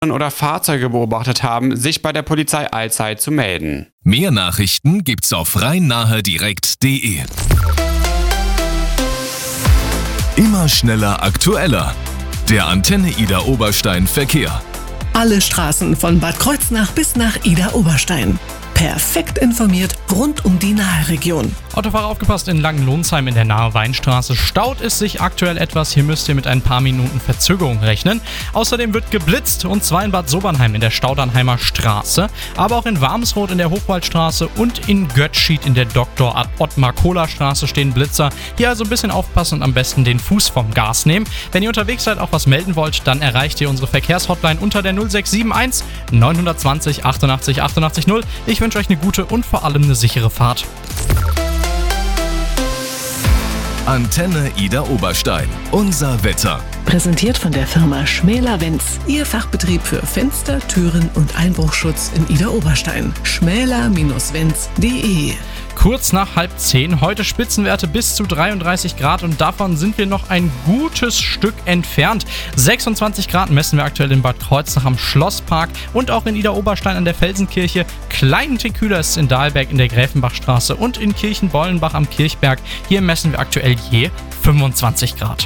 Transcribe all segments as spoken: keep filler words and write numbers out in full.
oder Fahrzeuge beobachtet haben, sich bei der Polizei allzeit zu melden. Mehr Nachrichten gibt's auf rhein-nahe-direkt punkt de. Immer schneller, aktueller. Der Antenne Idar Oberstein Verkehr. Alle Straßen von Bad Kreuznach bis nach Idar Oberstein. Perfekt informiert rund um die Nahe-Region. Autofahrer aufgepasst, in Langenlohnsheim in der Nahe Weinstraße staut es sich aktuell etwas. Hier müsst ihr mit ein paar Minuten Verzögerung rechnen. Außerdem wird geblitzt, und zwar in Bad Sobernheim in der Staudernheimer Straße, aber auch in Warmsroth in der Hochwaldstraße und in Götzschied in der Doktor Ottmar Kohler Straße stehen Blitzer. Hier also ein bisschen aufpassen und am besten den Fuß vom Gas nehmen. Wenn ihr unterwegs seid, auch was melden wollt, dann erreicht ihr unsere Verkehrshotline unter der null sechs sieben eins neun zwei null achtundachtzig achtundachtzig null. Ich wünsche euch eine gute und vor allem eine sichere Fahrt. Antenne Idar Oberstein. Unser Wetter. Präsentiert von der Firma Schmäler-Wenz. Ihr Fachbetrieb für Fenster, Türen und Einbruchschutz in Idar Oberstein. schmäler Bindestrich wenz punkt de. Kurz nach halb zehn, heute Spitzenwerte bis zu dreiunddreißig Grad, und davon sind wir noch ein gutes Stück entfernt. sechsundzwanzig Grad messen wir aktuell in Bad Kreuznach am Schlosspark und auch in Idar Oberstein an der Felsenkirche. Kleinen Tick kühler ist es in Dahlberg in der Gräfenbachstraße und in Kirchenbollenbach am Kirchberg. Hier messen wir aktuell je fünfundzwanzig Grad.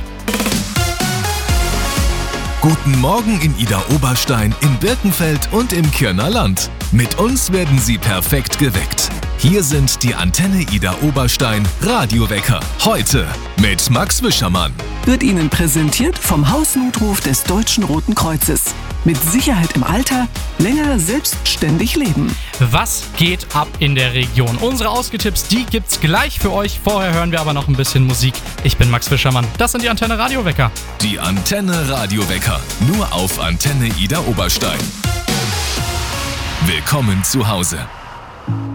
Guten Morgen in Idar Oberstein, in Birkenfeld und im Kirner Land. Mit uns werden Sie perfekt geweckt. Hier sind die Antenne Idar Oberstein Radiowecker. Heute mit Max Wischermann. Wird Ihnen präsentiert vom Hausnotruf des Deutschen Roten Kreuzes. Mit Sicherheit im Alter, länger selbstständig leben. Was geht ab in der Region? Unsere Ausgetipps, die gibt's gleich für euch. Vorher hören wir aber noch ein bisschen Musik. Ich bin Max Wischermann. Das sind die Antenne Radiowecker. Die Antenne Radiowecker. Nur auf Antenne Idar Oberstein. Willkommen zu Hause.